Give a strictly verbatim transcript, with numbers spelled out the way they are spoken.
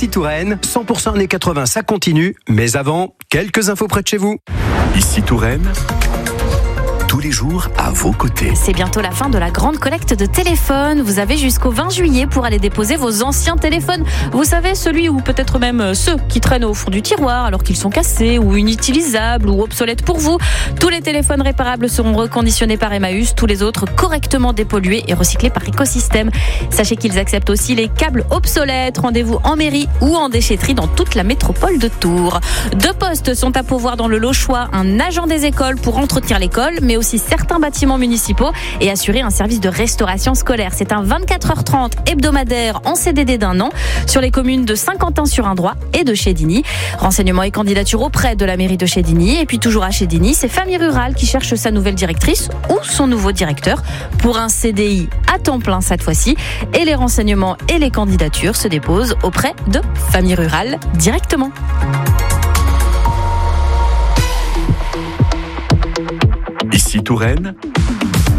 Ici Touraine, cent pour cent années quatre-vingts, ça continue. Mais avant, quelques infos près de chez vous. Ici Touraine, tous les jours à vos côtés. C'est bientôt la fin de la grande collecte de téléphones. Vous avez jusqu'au vingt juillet pour aller déposer vos anciens téléphones. Vous savez, celui ou peut-être même ceux qui traînent au fond du tiroir alors qu'ils sont cassés ou inutilisables ou obsolètes pour vous. Tous les téléphones réparables seront reconditionnés par Emmaüs, tous les autres correctement dépollués et recyclés par Écosystème. Sachez qu'ils acceptent aussi les câbles obsolètes. Rendez-vous en mairie ou en déchetterie dans toute la métropole de Tours. Deux postes sont à pourvoir dans le Lochois, un agent des écoles pour entretenir l'école, mais aussi certains bâtiments municipaux et assurer un service de restauration scolaire. C'est un vingt-quatre heures trente hebdomadaire en C D D d'un an sur les communes de Saint-Quentin-sur-Indrois et de Chédigny. Renseignements et candidatures auprès de la mairie de Chédigny. Et puis toujours à Chédigny, c'est Famille Rurale qui cherche sa nouvelle directrice ou son nouveau directeur pour un C D I à temps plein cette fois-ci. Et les renseignements et les candidatures se déposent auprès de Famille Rurale directement. Ici Touraine,